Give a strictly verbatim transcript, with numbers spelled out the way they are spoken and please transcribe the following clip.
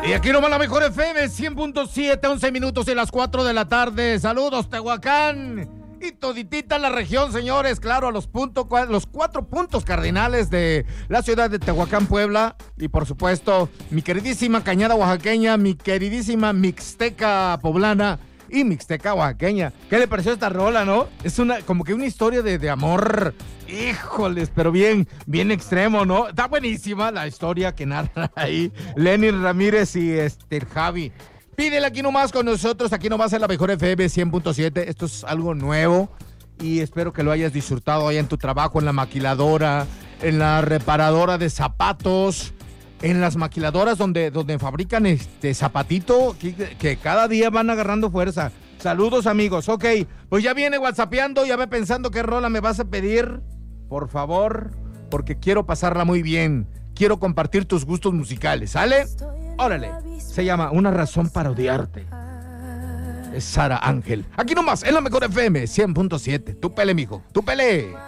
Y aquí nomás la mejor F M, cien punto siete, once minutos en las cuatro de la tarde. Saludos, Tehuacán. Y toditita la región, señores. Claro, a los, punto, los cuatro puntos cardinales de la ciudad de Tehuacán, Puebla. Y por supuesto, mi queridísima Cañada Oaxaqueña, mi queridísima Mixteca Poblana y Mixteca Oaxaqueña. ¿Qué le pareció esta rola, no? Es una, como que una historia de, de amor. Híjoles, pero bien, bien extremo, ¿no? Está buenísima la historia que narra ahí Lenin Ramírez y este Javi. Pídele aquí nomás con nosotros, aquí nomás en la mejor F M cien punto siete. Esto es algo nuevo y espero que lo hayas disfrutado allá en tu trabajo, en la maquiladora, en la reparadora de zapatos, en las maquiladoras donde, donde fabrican este zapatito que, que cada día van agarrando fuerza. Saludos, amigos. Ok, pues ya viene whatsappeando, ya ve pensando qué rola me vas a pedir. Por favor, porque quiero pasarla muy bien. Quiero compartir tus gustos musicales, ¿sale? Órale. Se llama Una razón para odiarte. Es Sara Ángel. Aquí nomás, en la mejor F M cien punto siete. Tú pele, mijo. Tú pele.